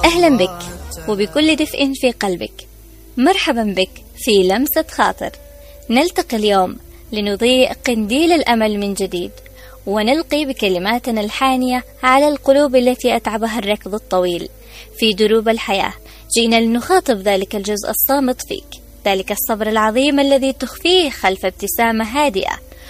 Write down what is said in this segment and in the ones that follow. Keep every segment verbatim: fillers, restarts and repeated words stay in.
أهلا بك وبكل دفء في قلبك، مرحبا بك في لمسة خاطر. نلتقي اليوم لنضيء قنديل الأمل من جديد، ونلقي بكلماتنا الحانية على القلوب التي أتعبها الركض الطويل في دروب الحياة. جئنا لنخاطب ذلك الجزء الصامت فيك، ذلك الصبر العظيم الذي تخفيه خلف ابتسامة هادئة،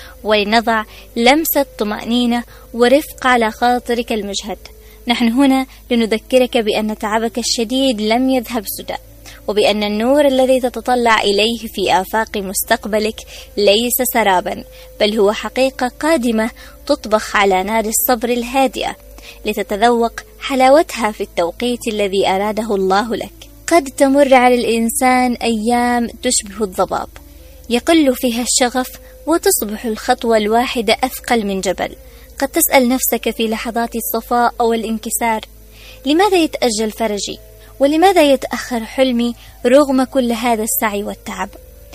ولنضع لمسة طمأنينة ورفق على خاطرك المجهد. نحن هنا لنذكرك بأن تعبك الشديد لم يذهب سدى، وبأن النور الذي تتطلع إليه في آفاق مستقبلك ليس سرابا، بل هو حقيقة قادمة تطبخ على نار الصبر الهادئة لتتذوق حلاوتها في التوقيت الذي أراده الله لك. قد تمر على الإنسان أيام تشبه الضباب، يقل فيها الشغف وتصبح الخطوة الواحدة أثقل من جبل. قد تسأل نفسك في لحظات الصفاء أو الانكسار: لماذا يتأجل فرجي؟ ولماذا يتأخر حلمي رغم كل هذا السعي والتعب؟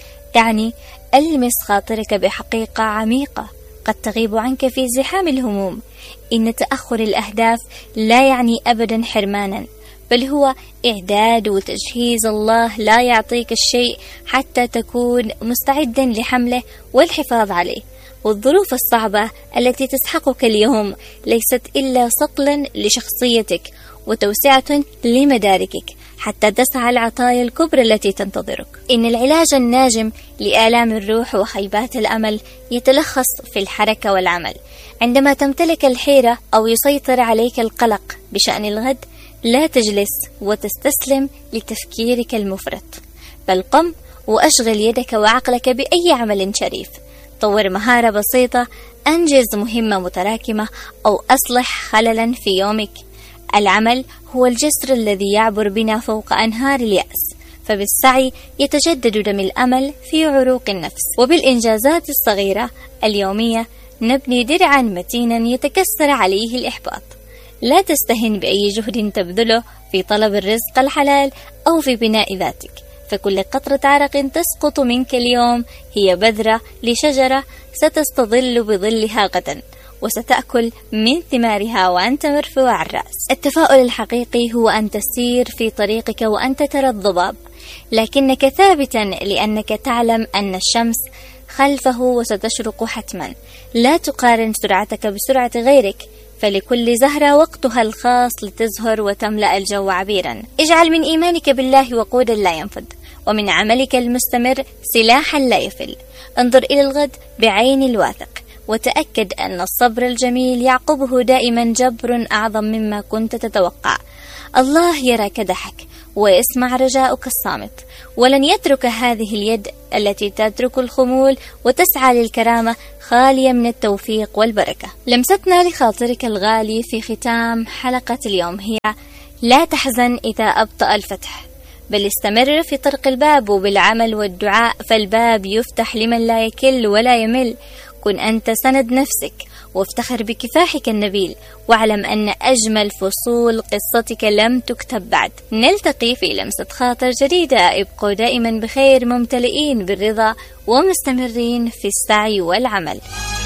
دعني ألمس خاطرك بحقيقة عميقة قد تغيب عنك في زحام الهموم. إن تأخر الأهداف لا يعني أبدا حرمانا، بل هو إعداد وتجهيز. الله لا يعطيك الشيء حتى تكون مستعدا لحمله والحفاظ عليه. والظروف الصعبة التي تسحقك اليوم ليست إلا صقلا لشخصيتك وتوسعة لمداركك حتى تسعى العطايا الكبرى التي تنتظرك. إن العلاج الناجم لآلام الروح وخيبات الأمل يتلخص في الحركة والعمل. عندما تمتلك الحيرة أو يسيطر عليك القلق بشأن الغد، لا تجلس وتستسلم لتفكيرك المفرط، بل قم وأشغل يدك وعقلك بأي عمل شريف. طور مهارة بسيطة، أنجز مهمة متراكمة، أو أصلح خللا في يومك. العمل هو الجسر الذي يعبر بنا فوق أنهار اليأس، فبالسعي يتجدد دم الأمل في عروق النفس، وبالإنجازات الصغيرة اليومية نبني درعا متينا يتكسر عليه الإحباط. لا تستهن بأي جهد تبذله في طلب الرزق الحلال أو في بناء ذاتك، فكل قطرة عرق تسقط منك اليوم هي بذرة لشجرة ستستظل بظلها غدا، وستأكل من ثمارها وأنت مرفوع الرأس. التفاؤل الحقيقي هو أن تسير في طريقك وأنت ترى الضباب، لكنك ثابتا لأنك تعلم أن الشمس خلفه وستشرق حتما. لا تقارن سرعتك بسرعة غيرك، فلكل زهرة وقتها الخاص لتزهر وتملأ الجو عبيرا. اجعل من إيمانك بالله وقودا لا ينفد، ومن عملك المستمر سلاحا لا يفل. انظر إلى الغد بعين الواثق، وتأكد أن الصبر الجميل يعقبه دائما جبر أعظم مما كنت تتوقع. الله يرى كدحك ويسمع رجاؤك الصامت، ولن يترك هذه اليد التي تترك الخمول وتسعى للكرامة خالية من التوفيق والبركة. لمستنا لخاطرك الغالي في ختام حلقة اليوم هي: لا تحزن إذا أبطأ الفتح، بل استمر في طرق الباب وبالعمل والدعاء، فالباب يفتح لمن لا يكل ولا يمل. كن أنت سند نفسك وافتخر بكفاحك النبيل، واعلم أن أجمل فصول قصتك لم تكتب بعد. نلتقي في لمسة خاطر جديدة. ابقوا دائما بخير، ممتلئين بالرضا ومستمرين في السعي والعمل.